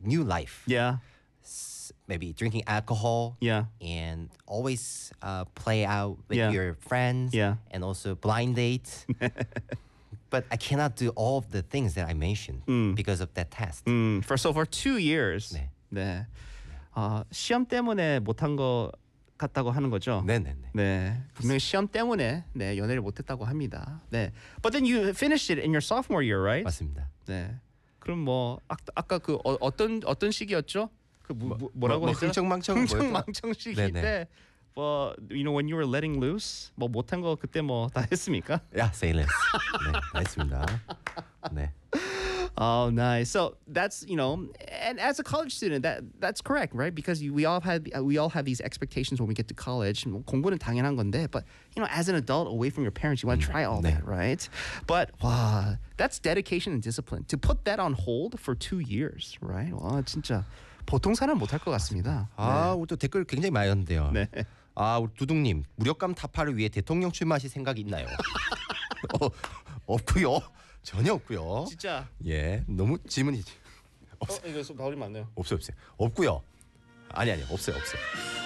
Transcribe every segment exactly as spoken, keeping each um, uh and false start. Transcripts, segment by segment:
new life. Yeah. S- Maybe drinking alcohol. Yeah. And always uh, play out with Yeah. your friends. Yeah. And also blind dates. But I cannot do all of the things that I mentioned because of that test. Mm, for so for two years. 네. 네. 어, 시험 때문에 못한 거 같다고 하는 거죠. 네네네. 네. 분명히 시험 때문에 네, 연애를 못했다고 합니다. 네. But then you finished it in your sophomore year, right? 맞습니다. 네. 그럼 뭐 아, 아까 그 어, 어떤 어떤 시기였죠? 그 뭐, 뭐, 뭐라고 뭐, 했죠? 흥청망청 흥청망청 시기 네네. 때 뭐, you know, when you were letting loose, 뭐 못한 거 그때 뭐 다 했습니까? Yeah, say less. 네, 다 했습니다. 네. Oh, nice. So that's, you know, and as a college student, that that's correct, right? Because you, we all had we all have these expectations when we get to college. 뭐 공부는 당연한 건데, but you know, as an adult, away from your parents, you want to try all 네. that, right? But wow, that's dedication and discipline. To put that on hold for two years, right? 와, 진짜 보통 사람 못할 것 같습니다. 아, 우리 또 댓글 굉장히 많이 왔는데요. 네. 아, 우리 두둥님 무력감 타파를 위해 대통령 출마하실 생각이 있나요? 어, 없고요. 전혀 없고요. 진짜. 예, 너무 질문이 어, 이거 좀 나오리 많네요. 없어요, 없어요. 없고요. 아니 아니 없어요, 없어요.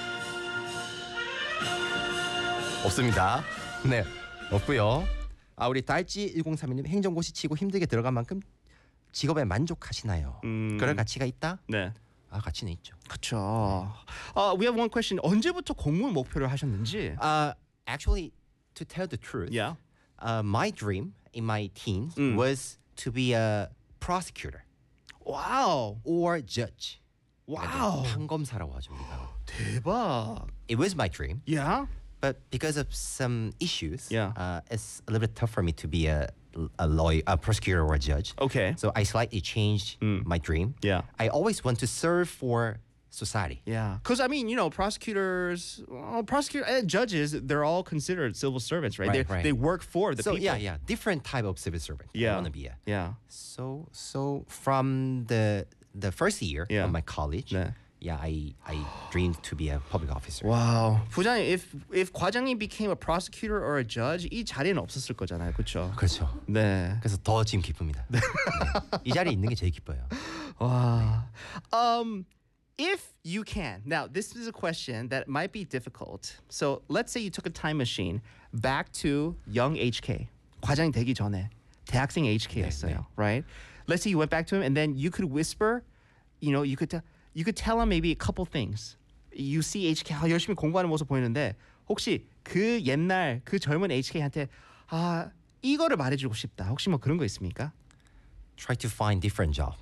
없습니다. 네, 없고요. 아, 우리 달지 일공삼일 님 행정고시 치고 힘들게 들어간 만큼 직업에 만족하시나요? 음. 그럴 가치가 있다? 네. 아, 가치는 있죠. 그렇죠. Uh, we have one question. 언제부터 공무원 목표를 하셨는지? Uh, actually, to tell the truth, Yeah. uh, my dream in my teens was to be a prosecutor 와우. or judge. 와우. 판검사라고 하죠, 우리가. 대박. It was my dream, Yeah. but because of some issues, Yeah. uh, it's a little bit tough for me to be a a lawyer, a prosecutor, or a judge. Okay. So I slightly changed my dream. Yeah. I always want to serve for society. Yeah, because I mean, you know, prosecutors, well, prosecutor, and judges, they're all considered civil servants, right? Right, they, right. they work for the So people. yeah, yeah, different type of civil servant. Yeah. I want to be a. Yeah. So so from the the first year Yeah. of my college, 네. yeah, I I dreamed to be a public officer. Wow. 부장님, if if 과장님 became a prosecutor or a judge, 이 자리는 없었을 거잖아요, 그렇죠? 그렇죠. 네. 그래서 더 지금 기쁩니다. 네. 이 자리에 있는 게 제일 기뻐요. 와. Um, if you can, now this is a question that might be difficult. So let's say you took a time machine back to young H K, 과장이 되기 전에 대학생 H K였어요, 네, 네. right? Let's say you went back to him and then you could whisper, you know, you could tell, you could tell him maybe a couple things. You see H K 아, 열심히 공부하는 모습 보이는데 혹시 그 옛날 그 젊은 H K한테 아 이거를 말해주고 싶다. 혹시 뭐 그런 거 있습니까? Try to find different job.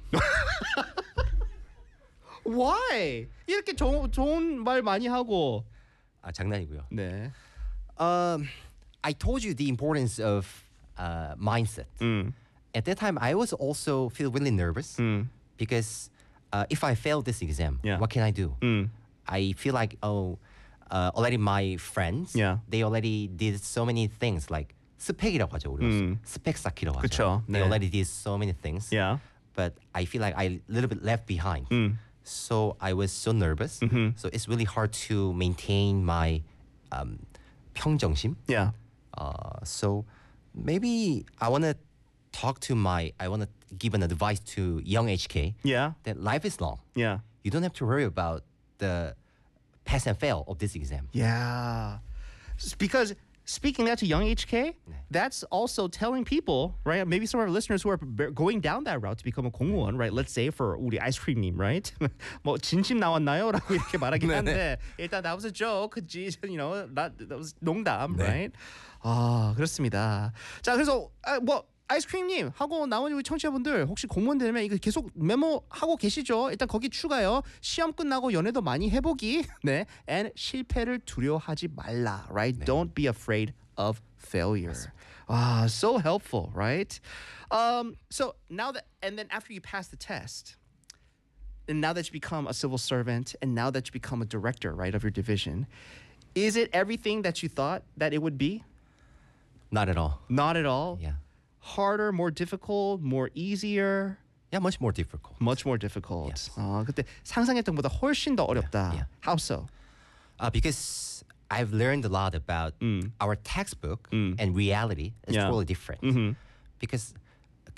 Why? 이렇게 좋은 좋은 말 많이 하고. 아, 장난이고요. 네. Um, I told you the importance of uh, mindset. At that time, I was also feel really nervous because uh, if I fail this exam, Yeah. what can I do? I feel like oh, uh, already my friends, Yeah. they already did so many things like 스펙이라고 하죠 우리 스펙 쌓기라고 하죠. 그쵸. They 네. already did so many things. Yeah. But I feel like I a little bit left behind. So I was so nervous. So it's really hard to maintain my um, 평정심. Yeah. Uh, so maybe I want to talk to my, I want to give an advice to young H K Yeah. that life is long. Yeah. You don't have to worry about the pass and fail of this exam. Yeah. S- Because speaking that to young H K, that's also telling people, right? Maybe some of our listeners who are b- going down that route to become a 공무원, right? Let's say for 우리 아이스크림님, right? 뭐 진심 나왔나요? 라고 이렇게 말하긴 한데 일단 that was a joke, 그지? You know, that, that was 농담, 네. right? 아 그렇습니다. 자 그래서 아, 뭐. 아이스크림님 하고 나머지 우리 청취자분들 혹시 공무원 되면 이거 계속 메모하고 계시죠? 일단 거기 추가요. 시험 끝나고 연애도 많이 해보기. 네. And 실패를 두려워하지 말라. Right? Don't be afraid of failure. Ah, so helpful, right? Um, so now that and then after you pass the test, and now that you become a civil servant, and now that you become a director, right, of your division, is it everything that you thought that it would be? Not at all. Not at all. Yeah. Harder, more difficult, more easier, Yeah, much more difficult. much more difficult. Yes. 아, 그때 상상했던 것보다 훨씬 더 어렵다. yeah. How so? Uh, because I've learned a lot about our textbook and reality is Yeah. totally different. Because 그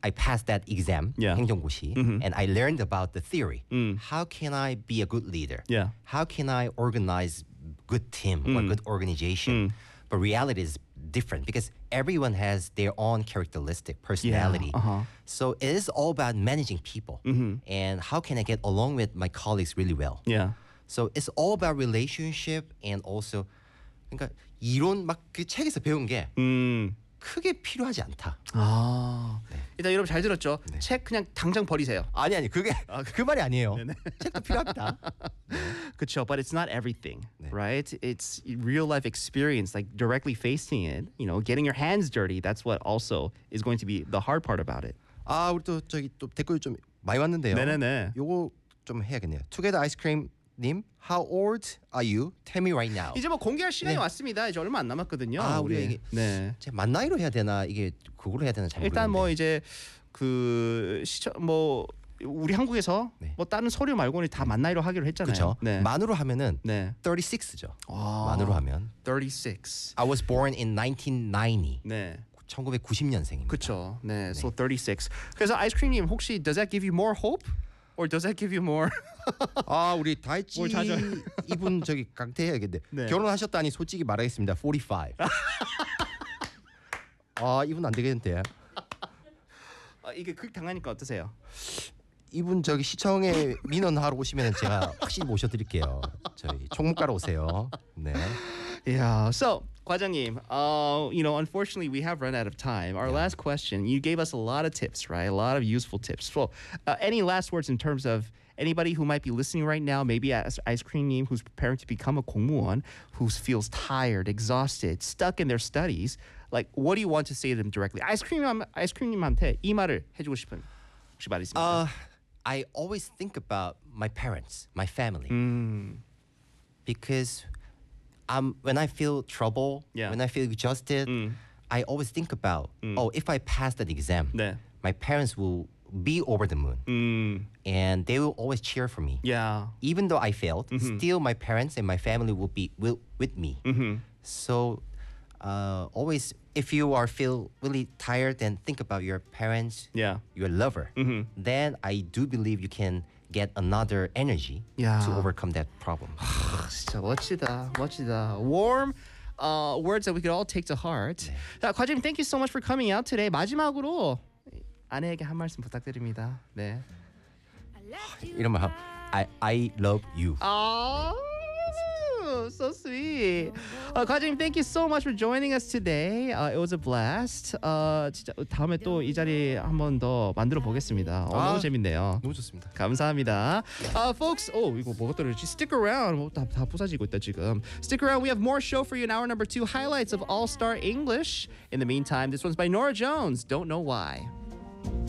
I passed that exam, Yeah. 행정고시, and I learned about the theory. How can I be a good leader? Yeah. How can I organize good team or good organization? But reality is different because everyone has their own characteristic, personality. uh-huh. So it is all about managing people and how can I get along with my colleagues really well. Yeah. So it's all about relationship and also 그러니까 이론 막 그 책에서 배운 게 음. 크게 필요하지 않다. 아. 일단 여러분 잘 들었죠? 책 그냥 당장 버리세요. 아니 아니 그게 그 말이 아니에요. 네네. 책도 필요합니다. 그렇죠. But it's not everything, 네. right? It's real life experience, like directly facing it. You know, getting your hands dirty. That's what also is going to be the hard part about it. 아 우리 또 저기 또 댓글 좀 많이 왔는데요. 네네네. 요거 좀 해야겠네요. Together Ice Cream 님, how old are you? Tell me right now. 이제 뭐 공개할 시간이 네. 왔습니다. 이제 얼마 안 남았거든요. 아, 우리. 우리가 이게 네. 제 만 나이로 해야 되나 이게 그걸로 해야 되나 잘 모르겠는데. 일단 뭐 이제 그 시청 뭐 우리 한국에서 네. 뭐 다른 서류 말고는 다 만 나이로 하기로 했잖아요. 그렇죠. 네. 만으로 하면은 네. thirty-six죠. 아. 만으로 하면. thirty-six. I was born in nineteen ninety. 네. 천구백구십 년생입니다. 그렇죠. 네. So thirty-six. 그래서 아이스크림님 혹시 does that give you more hope? Or does that give you more? 아 우리 다이치 뭘 찾아요? 이분 저기 강퇴해야겠네. 네. 결혼하셨다니 솔직히 말하겠습니다. forty-five. 아 이분 안 되겠는데. 아, 이게 극 당하니까 어떠세요? 이분 저기 시청에 민원하러 오시면 제가 확실히 모셔드릴게요. 저희 총무과로 오세요. 네. Yeah. So, 과장님, uh, you know, unfortunately, we have run out of time. Our last question, you gave us a lot of tips, right? A lot of useful tips. So, uh, any last words in terms of anybody who might be listening right now, maybe as ice cream 님 who's preparing to become a 공무원, who feels tired, exhausted, stuck in their studies, like, what do you want to say to them directly? ice cream, ice cream 님한테 이 말을 해주고 싶은 혹시 말 있습니까? Uh, I always think about my parents, my family, 음, because um, when I feel trouble, Yeah. when I feel exhausted, 음. I always think about, oh, if I pass that exam, 네. my parents will be over the moon, 음, and they will always cheer for me. yeah. Even though I failed, still my parents and my family will be will, with me. Mm-hmm. So, uh, always, if you are feel really tired, then think about your parents, Yeah. your lover. Mhm. Then I do believe you can get another energy Yeah. to overcome that problem. 진짜 멋지다, 멋지다. Warm uh, words that we could all take to heart. 자, 과장님, thank you so much for coming out today. 마지막으로 아내에게 한 말씀 부탁드립니다. 네. 이러면 하- I I love you. Oh, so sweet. Uh, 과장님, thank you so much for joining us today. Uh, it was a blast. Uh, 진짜 다음에 또 이 자리 한 번 더 만들어 보겠습니다. 어, 아. 너무 재밌네요. 너무 좋습니다. 감사합니다. Uh, folks, oh, 이거 뭐가 떨어졌지? Stick around. 뭐, 다, 다 부사지고 있다 지금. Stick around. We have more show for you in hour number two. Highlights of All Star English. In the meantime, this one's by Nora Jones. Don't know why.